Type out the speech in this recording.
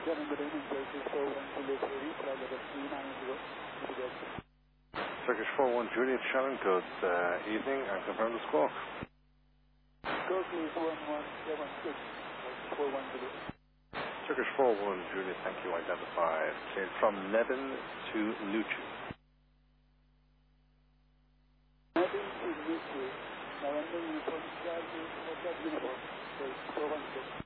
Gentlemen, good evening. Turkish 41 Juliet Series, flight level 390. Turkish 41 Juliet, Shannon, good evening, and confirm the squawk. Squawk is 1176, Turkish 41 Juliet. Turkish 41 Juliet, thank you, identified. Cleared from Nevin to Nuchu. Nevin to Nuchu, November uniform, Charlie, Hotel Uniform, Turkish 41 Juliet.